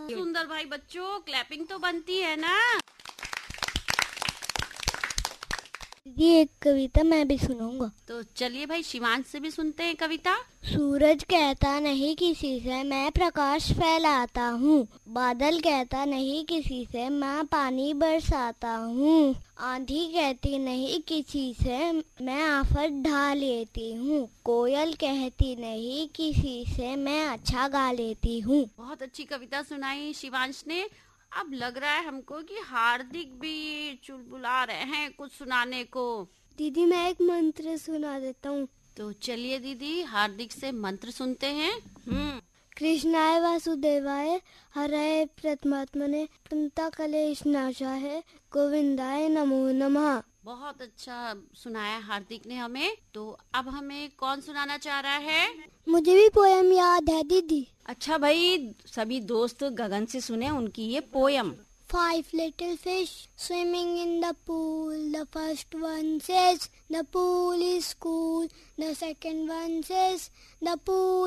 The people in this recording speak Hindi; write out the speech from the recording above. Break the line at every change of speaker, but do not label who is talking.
सुंदर भाई बच्चों, क्लैपिंग तो बनती है ना।
ये एक कविता मैं भी सुनाऊंगा।
तो चलिए भाई, शिवांश से भी सुनते हैं कविता।
सूरज कहता नहीं किसी से मैं प्रकाश फैलाता हूँ, बादल कहता नहीं किसी से मैं पानी बरसाता हूँ, आंधी कहती नहीं किसी से मैं आफत ढा लेती हूँ, कोयल कहती नहीं किसी से मैं अच्छा गा लेती हूँ।
बहुत अच्छी कविता सुनाई शिवांश ने। अब लग रहा है हमको कि हार्दिक भी चुलबुला रहे हैं कुछ सुनाने को।
दीदी मैं एक मंत्र सुना देता हूँ।
तो चलिए दीदी, हार्दिक से मंत्र सुनते हैं।
कृष्णाय वासुदेवाय हरये परमात्मने प्रणता क्लेशनाशाय गोविंदाय नमो नमः।
बहुत अच्छा सुनाया हार्दिक ने हमें। तो अब हमें कौन सुनाना चाह रहा है?
मुझे भी पोयम याद है दीदी।
अच्छा भाई, सभी दोस्त गगन से सुने उनकी ये poem.
5 little fish swimming in the pool. The first one says the pool is cool. The second one says the pool